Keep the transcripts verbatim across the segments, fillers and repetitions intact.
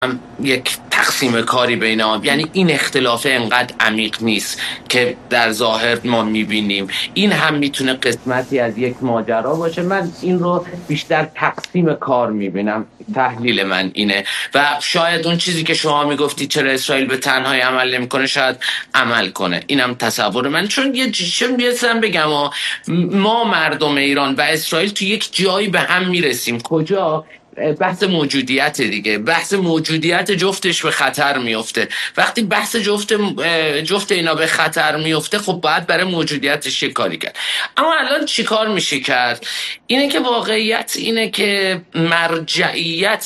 یک تقسیم کاری بین آن، یعنی این اختلاف انقدر عمیق نیست که در ظاهر ما میبینیم. این هم میتونه قسمتی از یک ماجرا باشه. من این رو بیشتر تقسیم کار میبینم. تحلیل من اینه و شاید اون چیزی که شما میگفتی چرا اسرائیل به تنهایی عمل نمیکنه شاید عمل کنه. اینم تصور من. چون یه چیزی بیاستم بگم ما مردم ایران و اسرائیل تو یک جایی به هم میرسیم. کجا؟ بحث موجودیت دیگه. بحث موجودیت جفتش به خطر میفته. وقتی بحث جفت جفت اینا به خطر میفته خب باید برای موجودیتش کاری کرد. اما الان چی کار میشه کرد؟ اینه که واقعیت اینه که مرجعیت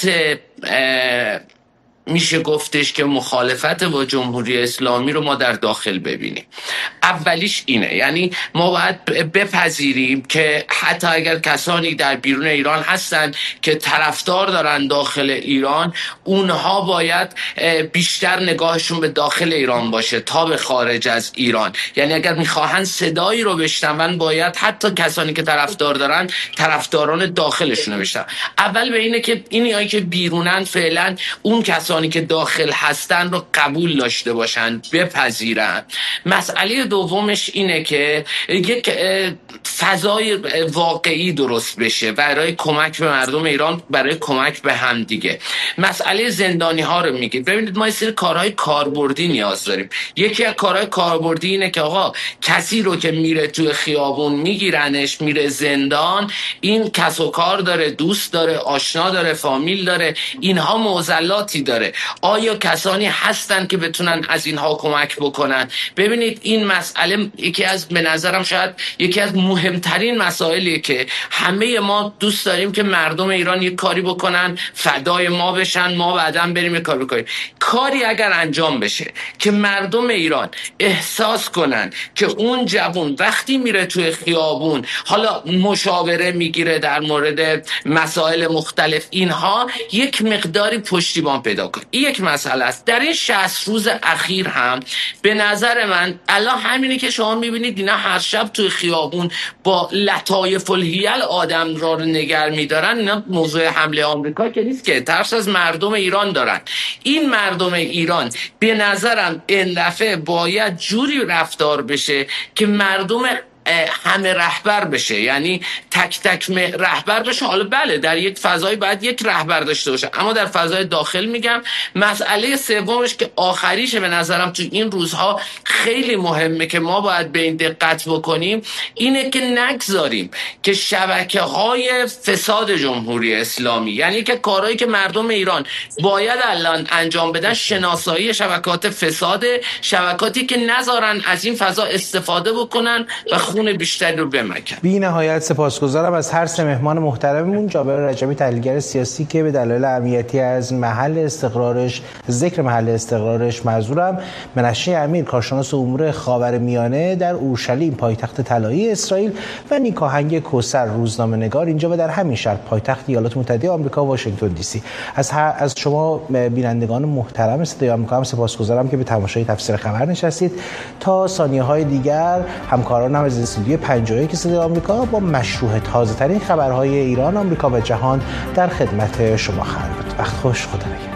میشه گفتش که مخالفت با جمهوری اسلامی رو ما در داخل ببینیم. اولیش اینه، یعنی ما باید بپذیریم که حتی اگر کسانی در بیرون ایران هستن که طرفدار دارن داخل ایران، اونها باید بیشتر نگاهشون به داخل ایران باشه تا به خارج از ایران. یعنی اگر میخواهن صدایی رو بشنون باید حتی کسانی که طرفدار دارن طرفداران داخلشون رو بشنون. اول به اینه که اینایی که بیرونن فعلا اون کسانی که داخل هستن رو قبول داشته باشن، بپذیرن. مسئله دومش اینه که یک فضای واقعی درست بشه برای کمک به مردم ایران، برای کمک به هم دیگه. مسئله زندانی ها رو میگید. ببینید ما یه سری کارهای کاربردی نیاز داریم. یکی از کارهای کاربردی اینه که آقا کسی رو که میره توی خیابون میگیرنش میره زندان، این کس و کار داره، دوست داره، آشنا داره، فامیل داره، اینها معضلاتی داره. آیا کسانی هستن که بتونن از اینها کمک بکنن؟ ببینید این مسئله یکی از به نظرم شاید یکی از مهمترین مسائلیه که همه ما دوست داریم که مردم ایران یک کاری بکنن، فدای ما بشن، ما بعداً بریم یک کار بکنیم. کاری اگر انجام بشه که مردم ایران احساس کنن که اون جوان وقتی میره توی خیابون حالا مشاوره میگیره در مورد مسائل مختلف، اینها یک مقداری پشتیبان پیدا کنه. این یک مسئله است. در این شصت روز اخیر هم به نظر من الان همینه که شما میبینید اینا هر شب توی خیابون با لطایف الحیل آدم را رو نگر میدارن. اینا موضوع حمله آمریکا که نیست که، ترس از مردم ایران دارن. این مردم ایران به نظرم این دفعه باید جوری رفتار بشه که مردم همه رهبر بشه، یعنی تک تک رهبر بشه. حالا بله در یک فضای باید یک رهبر داشته باشه، اما در فضای داخل میگم. مسئله سومش که آخریشه به نظرم تو این روزها خیلی مهمه که ما باید به این دقت بکنیم، اینه که نگذاریم که شبکه های فساد جمهوری اسلامی، یعنی که کارهایی که مردم ایران باید الان انجام بدن، شناسایی شبکات فساد، شبکاتی که نذارن از این فضا استفاده بکنن و خون بیشتری رو بمکن. بی نهایت سپاسگزارم از هر سه مهمان محترممون. جابر رجبی تحلیلگر سیاسی که به دلایل امنیتی از محل استقرارش ذکر محل استقرارش معذورم، منشی امیر کارشناس امور خاورمیانه در اورشلیم پایتخت طلایی اسرائیل و نیکاهنگ کوثر روزنامه‌نگار اینجا و در همین شهر پایتخت ایالات متحده آمریکا واشنگتن دی سی. از هر از شما بینندگان محترم صدای آمریکا هم سپاسگزارم که به تماشای تفسیر خبر نشستید. تا ثانیه‌های دیگر همکارانم از استودیو پنجاه و یک صدای آمریکا با مشروع تازه‌ترین خبرهای ایران، آمریکا و جهان در خدمت شما خواهند بود. وقت خوش. خدا نگهدار.